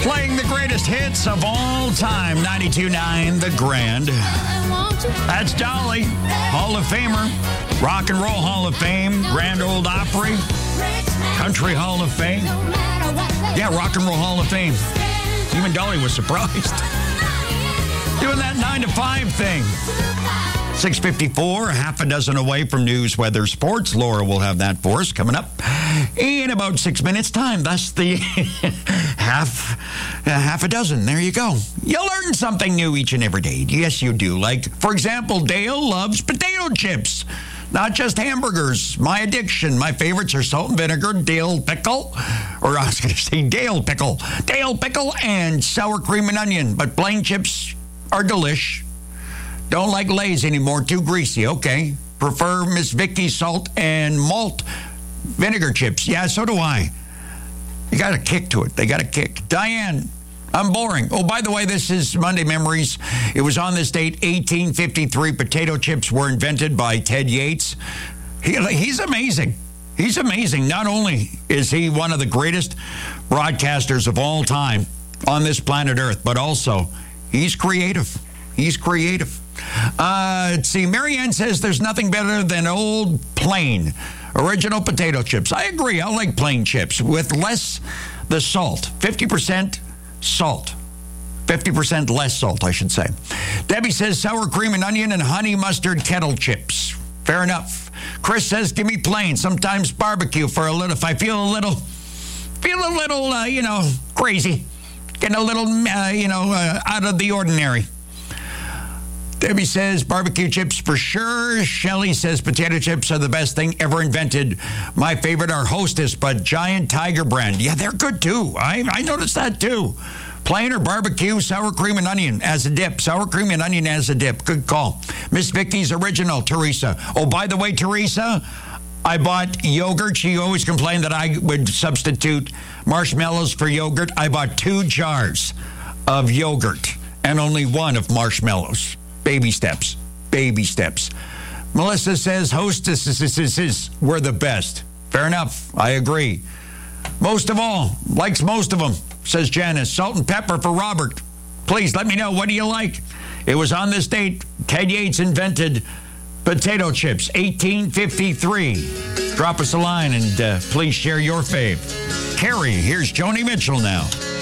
Playing the greatest hits of all time. 92.9 The Grand. That's Dolly, Hall of Famer. Rock and Roll Hall of Fame. Grand Ole Opry. Country Hall of Fame. Yeah, Rock and Roll Hall of Fame. Even Dolly was surprised. Doing that 9 to 5 thing. 6:54, half a dozen away from news, weather, sports. Laura will have that for us coming up in about 6 minutes' time. That's the half a dozen. There you go. You learn something new each and every day. Yes, you do. Like, for example, Dale loves potato chips. Not just hamburgers. My addiction. My favorites are salt and vinegar, dill pickle, or I was going to say Dale pickle, and sour cream and onion. But plain chips are delish. Don't like Lay's anymore. Too greasy. Okay. Prefer Miss Vicky's salt and malt vinegar chips. Yeah, so do I. You got a kick to it. They got a kick. Diane, I'm boring. Oh, by the way, this is Monday Memories. It was on this date, 1853. Potato chips were invented by Ted Yates. He's amazing. He's amazing. Not only is he one of the greatest broadcasters of all time on this planet Earth, but also he's creative. He's creative. Let's see. Marianne says there's nothing better than old plain original potato chips. I agree. I like plain chips with less the salt. 50% salt. 50% less salt, I should say. Debbie says sour cream and onion and honey mustard kettle chips. Fair enough. Chris says give me plain. Sometimes barbecue for a little. If I feel a little, crazy. Getting a little, out of the ordinary. Debbie says barbecue chips for sure. Shelley says potato chips are the best thing ever invented. My favorite are Hostess, but Giant Tiger brand. Yeah, they're good too. I noticed that too. Plain or barbecue, sour cream and onion as a dip. Sour cream and onion as a dip. Good call. Miss Vicky's original, Teresa. Oh, by the way, Teresa, I bought yogurt. She always complained that I would substitute marshmallows for yogurt. I bought 2 jars of yogurt and only 1 of marshmallows. Baby steps. Baby steps. Melissa says hostesses were the best. Fair enough. I agree. Most of all, likes most of them, says Janice. Salt and pepper for Robert. Please let me know. What do you like? It was on this date Ted Yates invented potato chips, 1853. Drop us a line and please share your fave. Carrie, here's Joni Mitchell now.